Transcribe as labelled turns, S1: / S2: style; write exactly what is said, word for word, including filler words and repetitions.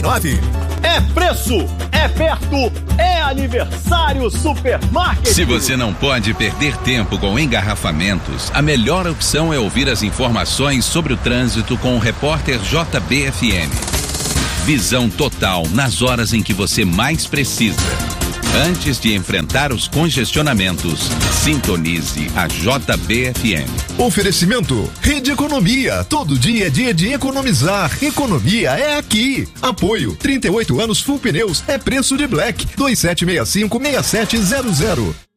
S1: e nove.
S2: É preço, é perto, é aniversário Supermarket.
S3: Se você não pode perder tempo com engarrafamentos, a melhor opção é ouvir as informações sobre o trânsito com o repórter J B F M. Visão total nas horas em que você mais precisa. Antes de enfrentar os congestionamentos, sintonize a J B F M.
S1: Oferecimento Rede Economia. Todo dia é dia de economizar. Economia é aqui. Apoio trinta e oito anos Full Pneus. É preço de Black. dois sete seis cinco, seis sete zero zero.